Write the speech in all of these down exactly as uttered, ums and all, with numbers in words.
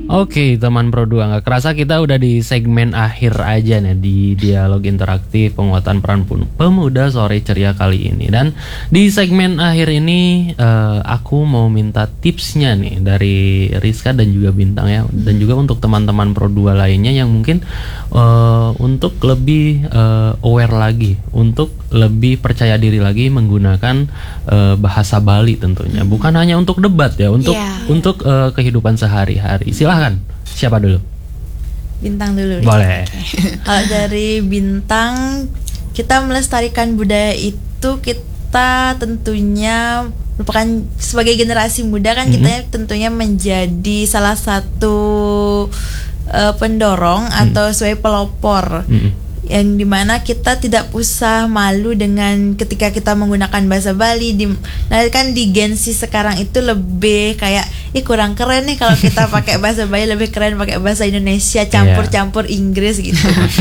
Oke, teman Pro dua, nggak kerasa kita udah di segmen akhir aja nih di dialog interaktif penguatan peran pemuda sore ceria kali ini. Dan di segmen akhir ini uh, aku mau minta tipsnya nih dari Rizka dan juga Bintang ya, dan juga untuk teman-teman Pro dua lainnya yang mungkin uh, untuk lebih uh, aware lagi, untuk lebih percaya diri lagi menggunakan uh, bahasa Bali tentunya. Bukan hanya untuk debat ya, untuk yeah. untuk uh, kehidupan sehari-hari. Silahkan. Siapa dulu? Bintang dulu. Boleh. Kalau dari Bintang, kita melestarikan budaya itu, kita tentunya merupakan sebagai generasi muda kan, mm-hmm. kita tentunya menjadi salah satu uh, pendorong mm-hmm. atau sebagai pelopor. Mm-hmm. Yang dimana kita tidak usah malu dengan ketika kita menggunakan bahasa Bali. Di, nah kan di Gen Z sekarang itu lebih kayak, ih kurang keren nih kalau kita pakai bahasa Bali, lebih keren pakai bahasa Indonesia campur-campur Inggris gitu.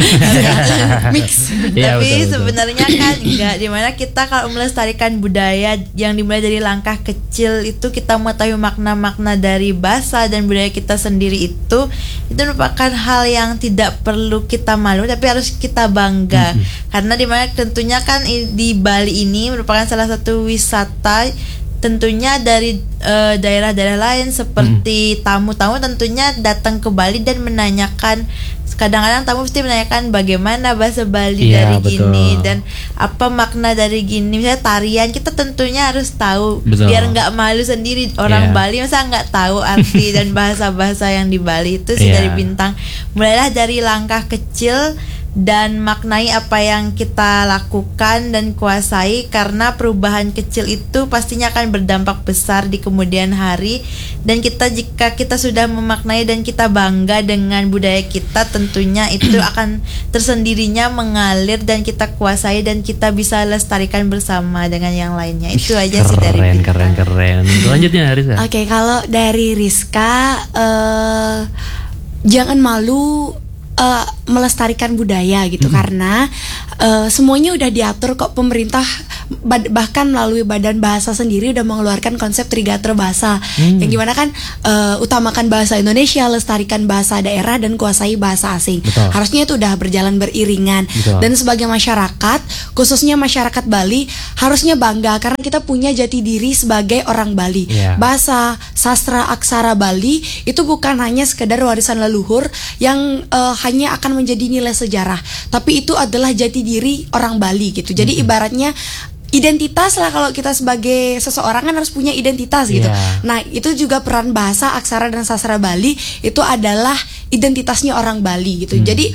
Mix. Yeah, tapi sebenarnya kan enggak, dimana kita kalau melestarikan budaya yang dimulai dari langkah kecil itu, kita mengetahui makna-makna dari bahasa dan budaya kita sendiri itu, itu merupakan hal yang tidak perlu kita malu, tapi harus kita kita bangga, mm-hmm. karena dimana tentunya kan di Bali ini merupakan salah satu wisata tentunya dari uh, daerah-daerah lain seperti mm-hmm. tamu-tamu tentunya datang ke Bali dan menanyakan, kadang-kadang tamu pasti menanyakan bagaimana bahasa Bali yeah, dari betul. Gini dan apa makna dari gini, misalnya tarian, kita tentunya harus tahu betul. Biar nggak malu sendiri orang yeah. Bali masa nggak tahu arti dan bahasa-bahasa yang di Bali itu sih yeah. Dari Bintang, mulailah dari langkah kecil dan maknai apa yang kita lakukan dan kuasai, karena perubahan kecil itu pastinya akan berdampak besar di kemudian hari. Dan kita, jika kita sudah memaknai dan kita bangga dengan budaya kita, tentunya itu akan tersendirinya mengalir dan kita kuasai dan kita bisa lestarikan bersama dengan yang lainnya. Itu aja keren, sih dari keren keren keren. Selanjutnya Rizka. Oke, okay, kalau dari Rizka, uh, jangan malu Uh, melestarikan budaya gitu, mm-hmm. karena uh, semuanya udah diatur kok pemerintah, bad- bahkan melalui Badan Bahasa sendiri udah mengeluarkan konsep Trigatra Bahasa, mm. yang gimana kan uh, utamakan bahasa Indonesia, lestarikan bahasa daerah dan kuasai bahasa asing. Betul. Harusnya itu udah berjalan beriringan. Betul. Dan sebagai masyarakat, khususnya masyarakat Bali, harusnya bangga karena kita punya jati diri sebagai orang Bali. Yeah. Bahasa, sastra, aksara Bali itu bukan hanya sekedar warisan leluhur yang uh, hanya akan menjadi nilai sejarah, tapi itu adalah jati diri orang Bali gitu. Jadi mm-hmm. ibaratnya identitas lah, kalau kita sebagai seseorang kan harus punya identitas gitu. Yeah. Nah itu juga peran bahasa, aksara dan sastra Bali itu adalah identitasnya orang Bali gitu. Mm. Jadi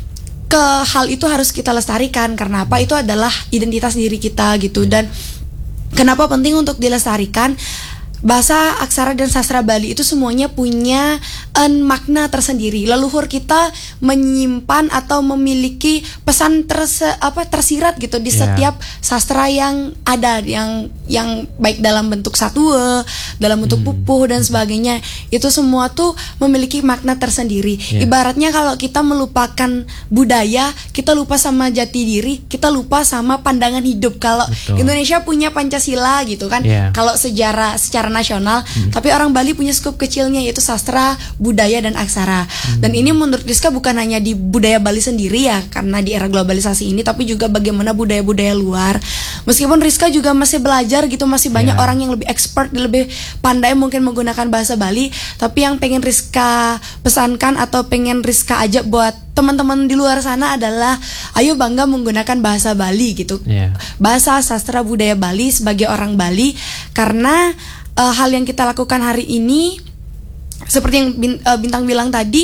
ke hal itu harus kita lestarikan, karena apa? Itu adalah identitas diri kita gitu. Dan kenapa penting untuk dilestarikan? Bahasa, aksara, dan sastra Bali itu semuanya punya um, makna tersendiri. Leluhur kita menyimpan atau memiliki pesan terse, apa, tersirat gitu di yeah. setiap sastra yang ada, yang yang baik dalam bentuk satwa, dalam bentuk hmm. pupuh dan sebagainya. Itu semua tuh memiliki makna tersendiri. Yeah. Ibaratnya kalau kita melupakan budaya, kita lupa sama jati diri, kita lupa sama pandangan hidup. Kalau betul. Indonesia punya Pancasila gitu kan, yeah. kalau sejarah secara nasional, hmm. tapi orang Bali punya skup kecilnya yaitu sastra, budaya dan aksara. Hmm. Dan ini menurut Rizka bukan hanya di budaya Bali sendiri ya, karena di era globalisasi ini, tapi juga bagaimana budaya-budaya luar. Meskipun Rizka juga masih belajar gitu, masih banyak yeah. orang yang lebih expert, lebih pandai mungkin menggunakan bahasa Bali, tapi yang pengen Rizka pesankan atau pengen Rizka ajak buat teman-teman di luar sana adalah ayo bangga menggunakan bahasa Bali gitu. Yeah. Bahasa, sastra, budaya Bali sebagai orang Bali, karena Uh, hal yang kita lakukan hari ini seperti yang bin, uh, Bintang bilang tadi,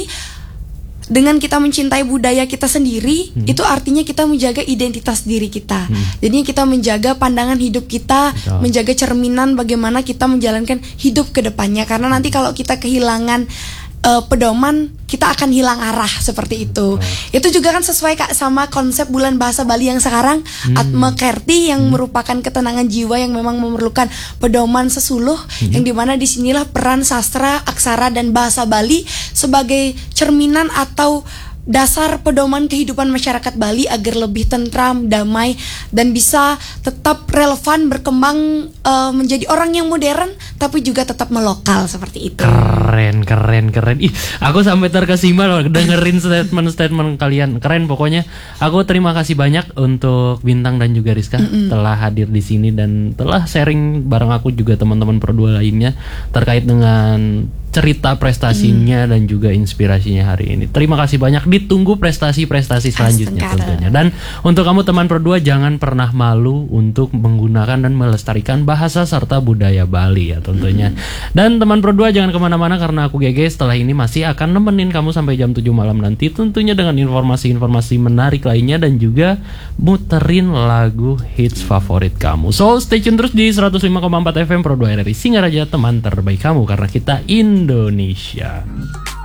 dengan kita mencintai budaya kita sendiri, hmm. itu artinya kita menjaga identitas diri kita. hmm. Jadinya kita menjaga pandangan hidup kita, betul. Menjaga cerminan bagaimana kita menjalankan hidup ke depannya. Karena nanti kalau kita kehilangan uh, pedoman, kita akan hilang arah seperti itu. Oh. Itu juga kan sesuai Kak sama konsep bulan bahasa Bali yang sekarang, hmm. Atma Kerti, yang hmm. merupakan ketenangan jiwa yang memang memerlukan pedoman sesuluh, hmm. yang dimana disinilah peran sastra, aksara dan bahasa Bali sebagai cerminan atau dasar pedoman kehidupan masyarakat Bali agar lebih tentram, damai, dan bisa tetap relevan, berkembang, uh, menjadi orang yang modern tapi juga tetap melokal seperti itu. Keren, keren, keren. Ih, aku sampai terkesima loh dengerin statement-statement kalian. Keren pokoknya. Aku terima kasih banyak untuk Bintang dan juga Rizka Mm-mm. telah hadir di sini dan telah sharing bareng aku juga teman-teman Pro dua lainnya terkait dengan cerita prestasinya mm. dan juga inspirasinya hari ini. Terima kasih banyak. Ditunggu prestasi-prestasi selanjutnya tentunya. Dan untuk kamu teman Pro dua, jangan pernah malu untuk menggunakan dan melestarikan bahasa serta budaya Bali ya tentunya. Mm. Dan teman Pro dua jangan kemana-mana karena aku G G setelah ini masih akan nemenin kamu sampai jam tujuh malam nanti, tentunya dengan informasi-informasi menarik lainnya dan juga muterin lagu hits favorit kamu. So stay tune terus di seratus lima koma empat F M Pro dua R R I Singaraja, teman terbaik kamu karena kita Indonesia.